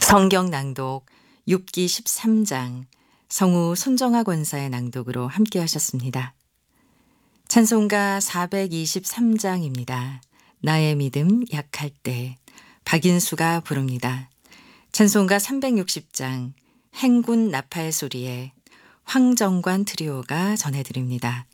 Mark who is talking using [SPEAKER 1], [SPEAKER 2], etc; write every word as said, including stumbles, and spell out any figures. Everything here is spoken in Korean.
[SPEAKER 1] 성경 낭독 욥기 십삼 장 성우 손정아 권사의 낭독으로 함께 하셨습니다. 찬송가 사백이십삼 장입니다. 나의 믿음 약할 때 박인수가 부릅니다. 찬송가 삼백육십 장 행군 나팔 소리에 황정관 트리오가 전해드립니다.